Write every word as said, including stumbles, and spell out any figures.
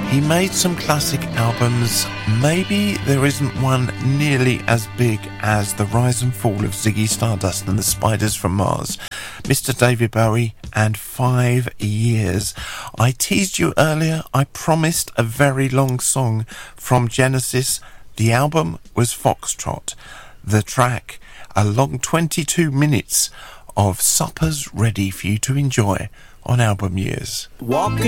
He made some classic albums. Maybe there isn't one nearly as big as The Rise and Fall of Ziggy Stardust and the Spiders from Mars, Mister David Bowie, and Five Years. I teased you earlier, I promised a very long song from Genesis. The album was Foxtrot. The track, a long twenty-two minutes of suppers ready for you to enjoy on Album Years. Walking